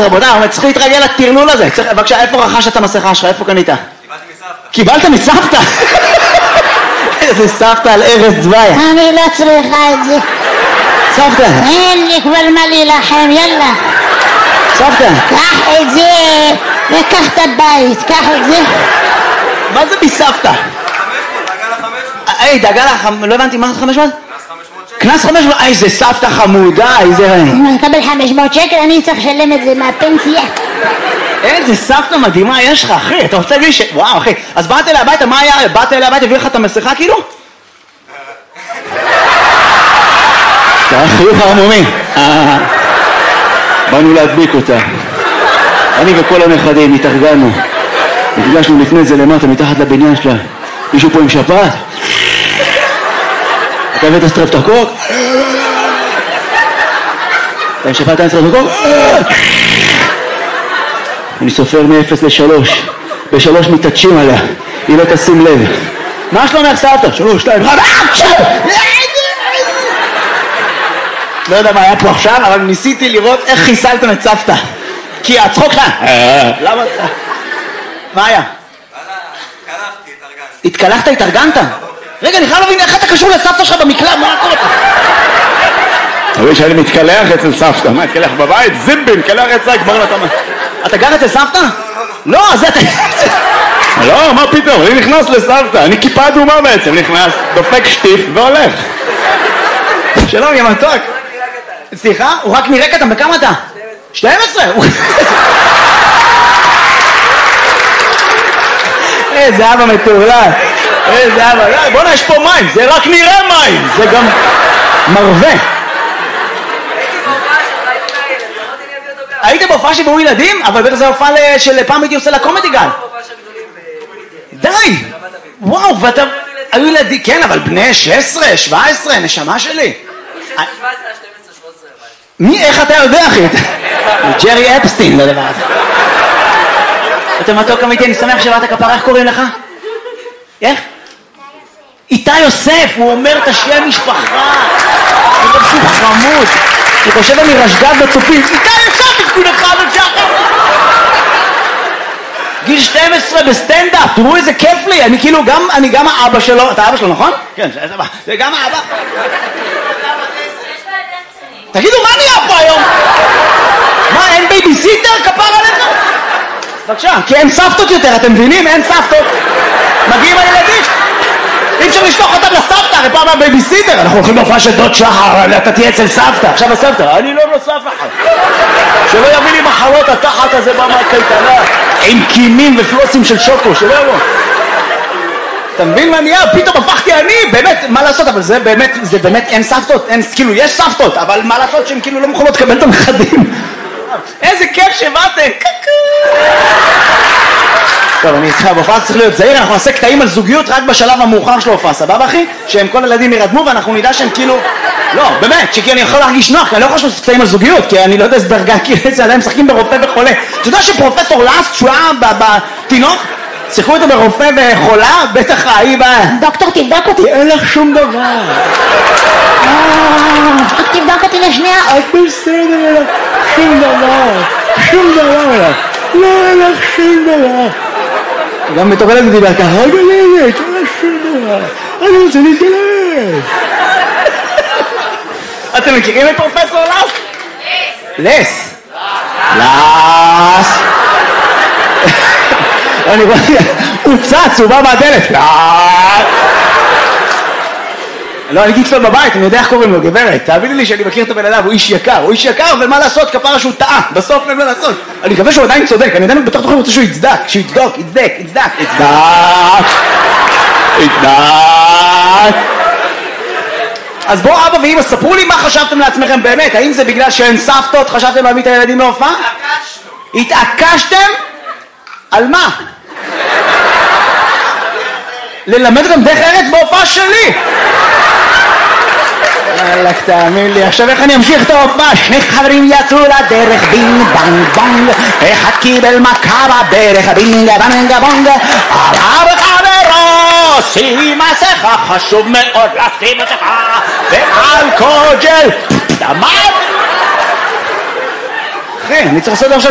רבותיי, צריך להתרגל לטרלול הזה. בבקשה, איפה רכשת את המסכה שלך? איפה קנית? קיבלת מסבתא? איזה סבתא על ארז דווי. אני לא צריכה את זה. סבתא. אין לי כבר מה להילחם, יאללה. סבתא. קח את זה וקח את הבית, קח את זה. מה זה מסבתא? דאגה לך, לא הבנתי, מה זה 500? קנס 500? איזה סבתא חמודה, איזה... אם אני אקבל 500 שקל, אני צריך לשלם את זה מהפנסיה. איזה סבתא מדהימה יש לך, אחי, אתה רוצה להגיד ש... וואו, אחי, אז באת אליי הביתה, מה היה? באת אליי הביתה, הביא לך את המסכה כאילו? זה היה חיוך הרמומי. באנו להדביק אותה. אני וכל הנכדים התארגנו. נפגשנו לפני זה למטה, מתחת לבניין שלה. מישהו פה עם שפעת? אתה הבאת סטרפטוקוק? אתה עם שפעת, אתה עם סטרפטוקוק? אני סופר מ-0 ל-3. ב-3 מתעטשים עליה. היא לא תשים לב. מה שלומך סבתא? 3, 2, 1. לא יודע מה היה פה עכשיו, אבל ניסיתי לראות איך חיסלתם את סבתא. כי הצחוק שלה. למה? מה היה? התקלחת, התארגנת? רגע, אני חייב להבין איך אתה קשור לסבתא שלך במקלט, מה קורה? תראי שאני מתקלח אצל סבתא, מה, התקלח בבית? זימבין, מתקלח אצלה, כבר לא תמה. אתה גר אצל סבתא? לא, זה אתה... לא, מה פתאום, אני נכנס לסבתא, אני כיפה אדומה בעצם, נכנס, דופק שטיף והולך. שלום, יא מתוק. סליחה, הוא רק נראה קטן, בכמה אתה? 12? איזה אבא מטורלל. איזה אבא, בוא'נה, יש פה מים, זה רק נראה מים, זה גם מרווה. היית בהופעה שבאו ילדים? אבל בטח זה הופעה של פעם הייתי עושה לקומדי גל. די! וואו, ואתה... היו ילדים, כן, אבל בני 16, 17, נשמה שלי. 17, 12, 13. מי, איך אתה יודע, אחי? ג'רי אפסטין, לדבר הזה. אתה מתוק אמיתי, אני שמח שבאת כפרה, איך קוראים לך? איך? איתי יוסף, הוא אומר את השם משפחה. הוא אומר שהוא חמוד. הוא חושב אני רשגב בצופים. איתי יוסף, תקוד אחד ושחר. גיל 12 בסטנדאפ, תראו איזה כיף לי. אני כאילו אני גם האבא שלו. אתה אבא שלו, נכון? כן, זה גם האבא. תגידו, מה נהיה פה היום? מה, אין בייביסיטר? כפר עליך? בבקשה, כי אין סבתות יותר, אתם מבינים? אין סבתות. מגיעים הילדים. אי אפשר לשלוח אותם לסבתא, הרי פעם הבייביסיטר. אנחנו הולכים להופעה של דוד שחר, אתה תהיה אצל סבתא. עכשיו הסבתא, אני לא סבתא. שלא יביא לי מחלות התחת הזה במה קייטנה, עם קימים ופלוצים של שוקו, שלא יבוא. אתה מבין מה נהיה? פתאום הפכתי אני, באמת, מה לעשות? אבל זה באמת אין סבתות, כאילו יש סבתות, אבל מה לעשות שהן כאילו לא מוכנות לקבל את הנכדים? איזה כיף שבאתם! טוב, אני איתך, בהופעה צריך להיות זהיר, אנחנו נעשה קטעים על זוגיות רק בשלב המאוחר של ההופעה, סבבה אחי? שהם כל הילדים ירדמו ואנחנו נדע שהם כאילו... לא, באמת, שכי אני יכול להרגיש נוח, כי אני לא יכול לעשות קטעים על זוגיות, כי אני לא יודע איזה דרגה, כי איזה עדיין משחקים ברופא וחולה. אתה יודע שפרופסור לאסט, שהוא היה בתינוק, שיחקו אותו ברופא וחולה, בטח ההיא דוקטור, תבדוק אותי. אין לך שום דבר. תבדוק אותי לשנייה. את בסדר, שום דבר. שום דבר. לא, אין לך שום דבר. גם מטורלת ודיבר ככה, רגע, אין לך שום דבר. אני רוצה להתגלש. אתם מכירים את פרופסור לאס? לס. לאס. אני רואה, הוא צץ, הוא בא מהדלת. לא, אני קיצפל בבית, אני יודע איך קוראים לו, גברת. תאמיני לי שאני מכיר את הבן אדם, הוא איש יקר, ומה לעשות, כפרה שהוא טעה, בסוף אין מה לעשות. אני מקווה שהוא עדיין צודק, אני עדיין בתוך תוכן רוצה שהוא יצדק, יצדק. אז בואו אבא ואמא, ספרו לי מה חשבתם לעצמכם באמת, האם זה בגלל שאין סבתות, חשבתם להביא את הילדים להופעה? התעקשתם? על מה? ללמד אותם דרך ארץ בהופעה שלי. אלק, תאמין לי, עכשיו איך אני אמשיך את ההופעה? שני חברים יצאו לדרך, בינג בנג בונג, אחד קיבל מכה בברך, בינג בנג בונג, עליו חברו, שים מסכה, חשוב מאוד לשים מסכה, ואלכוג'ל, דמם. אחי, אני צריך לעשות עכשיו